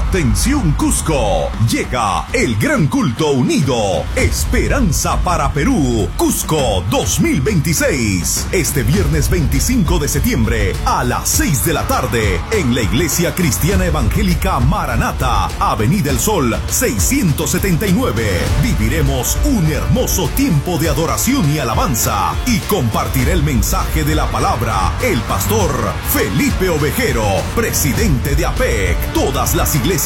Atención Cusco, llega el Gran Culto Unido, Esperanza para Perú, Cusco 2026. Este viernes 25 de septiembre a las 6 de la tarde en la Iglesia Cristiana Evangélica Maranata, Avenida El Sol 679. Viviremos un hermoso tiempo de adoración y alabanza y compartirá el mensaje de la palabra el pastor Felipe Ovejero, presidente de APEC. Todas las iglesias